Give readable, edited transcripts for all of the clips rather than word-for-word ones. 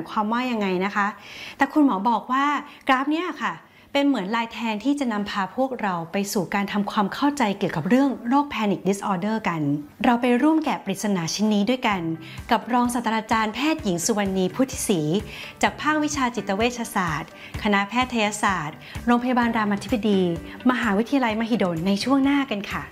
ความว่ายังไงนะคะแต่คุณหมอบอกว่ากราฟเนี้ยค่ะเป็นเหมือนลายแทงที่จะนำพาพวกเราไปสู่การทำความเข้าใจเกี่ยวกับเรื่องโรค Panic Disorder กันเราไปร่วมแกะปริศนาชิ้นนี้ด้วยกันกับรองศาสตราจารย์แพทย์หญิงสุวรรณีพุทธิศรีจากภาควิชาจิตเวชศาสตร์คณะแพทยศาสตร์โรงพยาบาลรามาธิบดีมหาวิทยาลัยมหิดลในช่วงหน้ากันค่ะ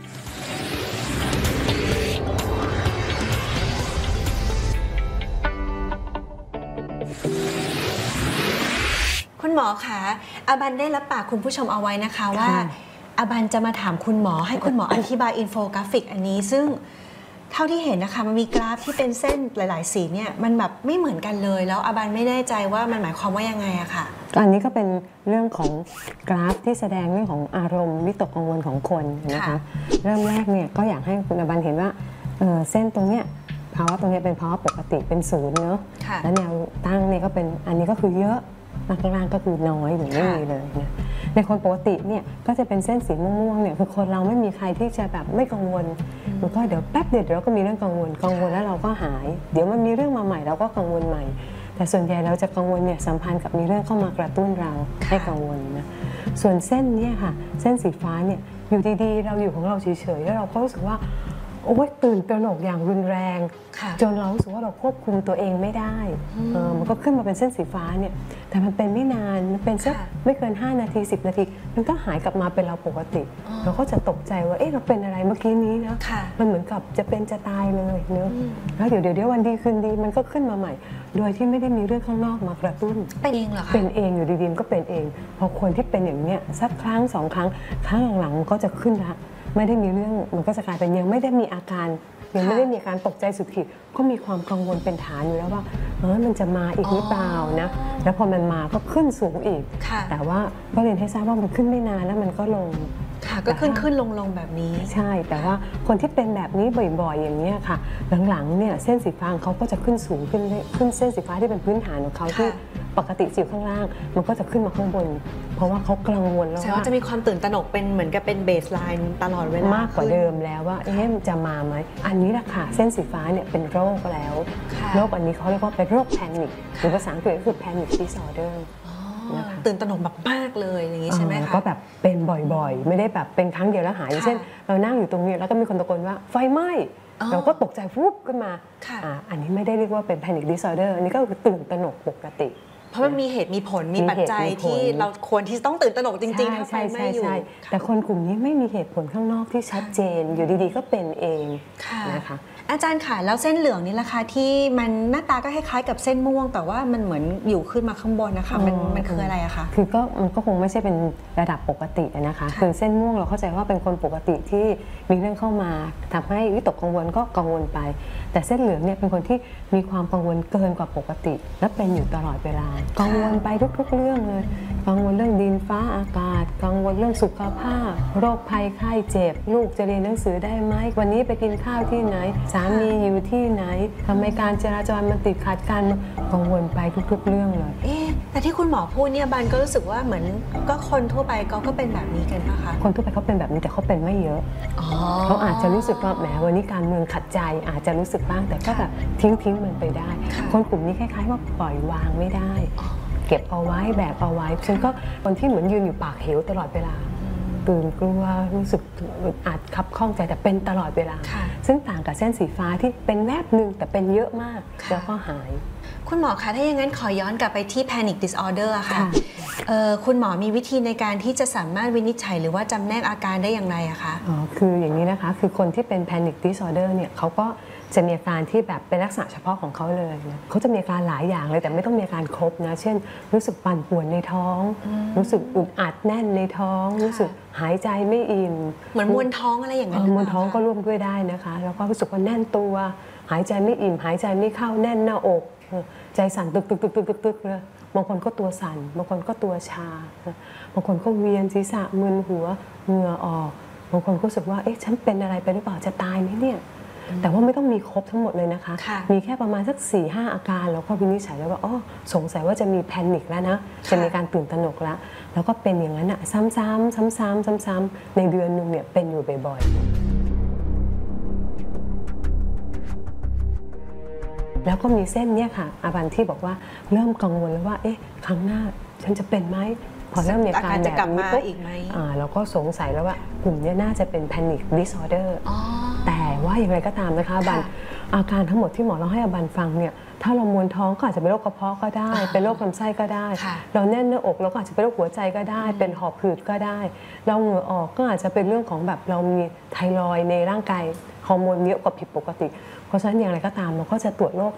คุณหมอคะอาบันได้รับปากคุณผู้ชมเอาไว้นะคะว่าอาบันจะมาถามคุณหมอให้คุณหมออธิบายอินโฟกราฟิกอันนี้ซึ่งเท่าที่เห็นนะคะมันมีกราฟที่เป็นเส้นหลายๆสีเนี่ยมันแบบไม่เหมือนกันเลยแล้วอาบันไม่แน่ใจว่ามันหมายความว่ายังไงอะค่ะอันนี้ก็เป็นเรื่องของกราฟที่แสดงเรื่องของอารมณ์วิตกกังวลของคนนะคะเริ่มแรกเนี่ยก็อยากให้คุณอาบันเห็นว่าเส้นตรงเนี้ยภาวะตรงนี้เป็นภาวะปกติเป็นศูนย์เนอะแล้วแนวตั้งเนี่ยก็เป็นอันนี้ก็คือเยอะข้างล่างก็คือน้อยหรือไม่มีเลยนะในคนปกติเนี่ยก็จะเป็นเส้นสีม่วงๆเนี่ยคือคนเราไม่มีใครที่จะแบบไม่กังวลมันก็เดี๋ยวแป๊บเดียวเราก็มีเรื่องกังวลแล้วเราก็หายเดี๋ยวมันมีเรื่องมาใหม่เราก็กังวลใหม่แต่ส่วนใหญ่เราจะกังวลเนี่ยสัมพันธ์กับมีเรื่องเข้ามากระตุ้นเราให้กังวลนะส่วนเส้นเนี่ยค่ะเส้นสีฟ้าเนี่ยอยู่ดีๆเราอยู่ของเราเฉยๆแล้วเราก็รู้สึกว่าโอ้ยตื่นตระหนกอย่างรุนแรงจนเรารู้สึกว่าเราควบคุมตัวเองไม่ได้มันก็ขึ้นมาเป็นเส้นสีฟ้าเนี่ยแต่มันเป็นไม่นานมันเป็นสักไม่เกิน5 นาที10 นาทีมันก็หายกลับมาเป็นเราปกติเราก็จะตกใจว่าเอ๊ะเราเป็นอะไรเมื่อกี้นี้นะมันเหมือนกับจะเป็นจะตายเลยเนอะแล้วเดี๋ยววันดีคืนดีมันก็ขึ้นมาใหม่โดยที่ไม่ได้มีเรื่องข้างนอกมากระตุ้นเป็นเองเหรอคะเป็นเองอยู่ดีๆก็เป็นเองพอคนที่เป็นอย่างเนี้ยสักครั้ง2 ครั้งหลังๆก็จะขึ้นละไม่ได้มีเรื่องมันก็จะกลายเป็นยังไม่ได้มีอาการยังไม่ได้มีการตกใจสุดขีดก็มีความกังวลเป็นฐานอยู่แล้วว่ามันจะมาอีกหรือเปล่านะแล้วพอมันมาก็ขึ้นสูงอีกแต่ว่าก็เรียนให้ทราบว่ามันขึ้นไม่นานแล้วมันก็ลงก็ขึ้นลงแบบนี้ใช่แต่ว่าคนที่เป็นแบบนี้บ่อยๆอย่างนี้ค่ะหลังๆเนี่ยเส้นสีฟ้าเขาก็จะขึ้นสูงขึ้นเส้นสีฟ้าที่เป็นพื้นฐานของเขาที่ปกติสิวข้างล่างมันก็จะขึ้นมาข้างบนเพราะว่าเขากังวลแล้วว่าจะมีความตื่นตระหนกเป็นเหมือนกับเป็นเบสไลน์ตลอดเวลามากกว่าเดิมแล้วว่ามันจะมาไหมอันนี้แหละค่ะเส้นสีฟ้าเนี่ยเป็นโรคแล้วโรคอันนี้เขาเรียกว่าเป็นโรคแพนิคหรือภาษาอังกฤษก็คือ Panic Disorder ตื่นตระหนกแบบมากเลยอย่างนี้ใช่ไหมคะก็แบบเป็นบ่อยๆไม่ได้แบบเป็นครั้งเดียวแล้วหายเช่นเรานั่งอยู่ตรงนี้แล้วก็มีคนตะโกนว่าไฟไหม้เราก็ตกใจฟุบขึ้นมาอันนี้ไม่ได้เรียกว่าเป็น Panic Disorder อันนี้ก็คือตื่นตระหนกปกติเพราะมันมีเหตุมีผลมีปัจจัยที่เราควรที่ต้องตื่นตระหนกจริงๆถ้าไฟไหม้อยู่แต่คนกลุ่มนี้ไม่มีเหตุผลข้างนอกที่ชัดเจนอยู่ดีๆก็เป็นเองนะคะอาจารย์ค่ะแล้วเส้นเหลืองนี่ล่ะคะที่มันหน้าตาก็คล้ายๆกับเส้นม่วงแต่ว่ามันเหมือนอยู่ขึ้นมาข้างบนนะคะมันคืออะไรอะคะคือมันก็คงไม่ใช่เป็นระดับปกตินะคะคือเส้นม่วงเราเข้าใจว่าเป็นคนปกติที่มีเรื่องเข้ามาทำให้วิตกกังวลก็กังวลไปแต่เส้นเหลืองเนี่ยเป็นคนที่มีความกังวลเกินกว่าปกติและเป็นอยู่ตลอดเวลากังวลไปทุกๆเรื่องเลยกังวลเรื่องดินฟ้าอากาศกังวลเรื่องสุขภาพโรคภัยไข้เจ็บลูกจะเรียนหนังสือได้ไหมวันนี้ไปกินข้าวที่ไหนสามีอยู่ที่ไหนทำไมการจราจรมันติดขัดกันกังวลไปทุกๆเรื่องเลยแต่ที่คุณหมอพูดเนี่ยบันก็รู้สึกว่าเหมือนก็คนทั่วไปก็เป็นแบบนี้กันนะคะคนทั่วไปเขาเป็นแบบนี้แต่เขาเป็นไม่เยอะเขาอาจจะรู้สึกว่าแหมวันนี้การเมืองขัดใจอาจจะรู้สึกบ้างแต่ก็แบบทิ้งมันไปได้คนกลุ่มนี้คล้ายๆว่าปล่อยวางไม่ได้เก็บเอาไว้แบกเอาไว้ฉันก็คนที่เหมือนยืนอยู่ปากเหวตลอดเวลาตื่นกลัวรู้สึกอาจขับข้องใจแต่เป็นตลอดเวลาซึ่งต่างกับเส้นสีฟ้าที่เป็นแวบหนึ่งแต่เป็นเยอะมากแล้วก็หายคุณหมอคะถ้าอย่างนั้นขอย้อนกลับไปที่ Panic Disorder อะค่ะคุณหมอมีวิธีในการที่จะสามารถวินิจฉัยหรือว่าจำแนกอาการได้อย่างไรอะคะคืออย่างนี้นะคะคือคนที่เป็น Panic Disorder เนี่ยเขาก็จะมีอาการที่แบบเป็นลักษณะเฉพาะของเขาเลยนะเขาจะมีอาการหลายอย่างเลยแต่ไม่ต้องมีอาการครบนะเช่นรู้สึกปั่นป่วนในท้องรู้สึกอึดอัดแน่นในท้องรู้สึกหายใจไม่อิ่มเหมือนมวนท้องอะไรอย่างนั้นมวนท้องก็ร่วมด้วยได้นะคะแล้วก็รู้สึกว่าแน่นตัวหายใจไม่อิ่มหายใจไม่เข้าแน่นหน้าอกใจสั่นตึกเลยบางคนก็ตัวสั่นบางคนก็ตัวชาบางคนก็เวียนศีรษะมึนหัวเหงื่อออกบางคนก็รู้สึกว่าเอ๊ะฉันเป็นอะไรไปหรือเปล่าจะตายไหมเนี่ยแต่ว่าไม่ต้องมีครบทั้งหมดเลยนะคะมีแค่ประมาณสัก 4-5 อาการแล้วก็วินิจฉัยแล้วว่าสงสัยว่าจะมีแพนิคแล้วนะจะมีการตื่นตระหนกแล้วก็เป็นอย่างนั้นซ้ำๆในเดือนนึงเนี่ยเป็นอยู่บ่อยๆแล้วก็มีเส้นเนี่ยค่ะอาบันที่บอกว่าเริ่มกังวลแล้วว่าเอ๊ะครั้งหน้าฉันจะเป็นไหมพอเริ่มมีอาการแบบนี้ปุ๊บเราก็สงสัยแล้วว่ากลุ่มนี้น่าจะเป็น panic disorder แต่ว่าอย่างไรก็ตามนะคะอาบันอาการทั้งหมดที่หมอเราให้อาบันฟังเนี่ยถ้าเรามวนท้องก็อาจจะเป็นโรคกระเพาะก็ได้เป็นโรคลำไส้ก็ได้เราแน่นหน้าอกเราก็อาจจะเป็นโรคหัวใจก็ได้เป็นหอบหืดก็ได้เราเหงื่อออกก็อาจจะเป็นเรื่องของแบบเรามีไทรอยด์ในร่างกายฮอร์โมนเยอะกว่าผิดปกติเพราะฉะนั้นอย่างไรก็ตามเราก็จะตรวจโรค